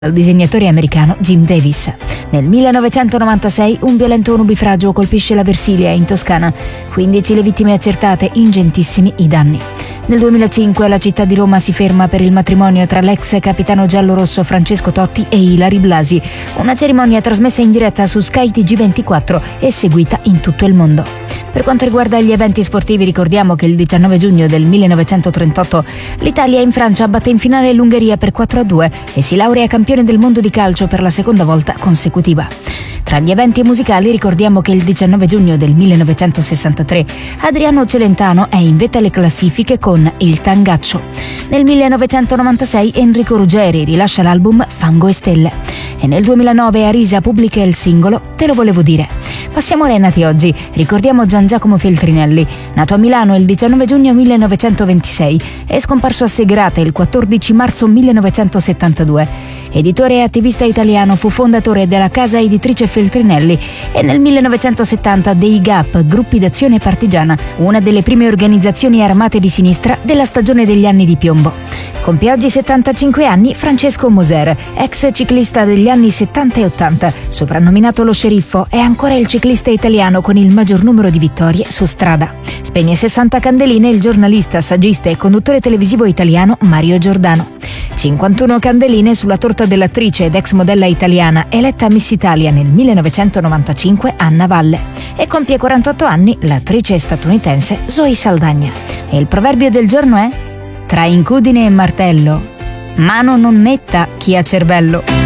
dal disegnatore americano Jim Davis. Nel 1996 un violento nubifragio colpisce la Versilia in Toscana, 15 le vittime accertate, ingentissimi i danni. Nel 2005 la città di Roma si ferma per il matrimonio tra l'ex capitano giallorosso Francesco Totti e Ilary Blasi, una cerimonia trasmessa in diretta su Sky TG24 e seguita in tutto il mondo. Per quanto riguarda gli eventi sportivi, ricordiamo che il 19 giugno del 1938 l'Italia in Francia batte in finale l'Ungheria per 4-2 e si laurea campione del mondo di calcio per la seconda volta consecutiva. Tra gli eventi musicali ricordiamo che il 19 giugno del 1963 Adriano Celentano è in vetta alle classifiche con Il Tangaccio. Nel 1996 Enrico Ruggeri rilascia l'album Fango e Stelle e nel 2009 Arisa pubblica il singolo Te lo volevo dire. Passiamo ai nati oggi. Ricordiamo Gian Giacomo Feltrinelli, nato a Milano il 19 giugno 1926 e scomparso a Segrate il 14 marzo 1972. Editore e attivista italiano, fu fondatore della casa editrice Feltrinelli e nel 1970 dei GAP, Gruppi d'Azione Partigiana, una delle prime organizzazioni armate di sinistra della stagione degli anni di piombo. Compie oggi 75 anni Francesco Moser, ex ciclista degli anni 70 e 80, soprannominato lo sceriffo, è ancora il ciclista italiano con il maggior numero di vittorie su strada. Spegne 60 candeline il giornalista, saggista e conduttore televisivo italiano Mario Giordano. 51 candeline sulla torta dell'attrice ed ex modella italiana eletta Miss Italia nel 1995 Anna Valle. E compie 48 anni l'attrice statunitense Zoe Saldana. E il proverbio del giorno è: tra incudine e martello, mano non metta chi ha cervello.